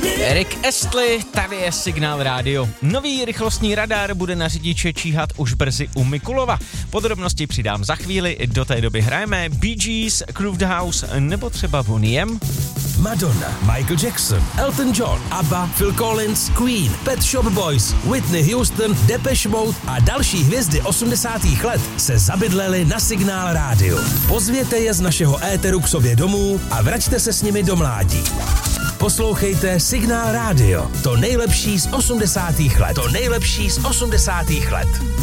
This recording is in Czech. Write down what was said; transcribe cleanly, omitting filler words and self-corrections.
Rick Astley, tady je Signál rádio. Nový rychlostní radar bude na řidiče číhat už brzy u Mikulova. Podrobnosti přidám za chvíli, do té doby hrajeme Bee Gees, Groove House nebo třeba Boney M. Madonna, Michael Jackson, Elton John, ABBA, Phil Collins, Queen, Pet Shop Boys, Whitney Houston, Depeche Mode a další hvězdy 80. let se zabydleli na Signál rádio. Pozvěte je z našeho éteru k sobě domů a vraťte se s nimi do mládí. Poslouchejte Signál rádio. To nejlepší z 80. let. To nejlepší z 80. let.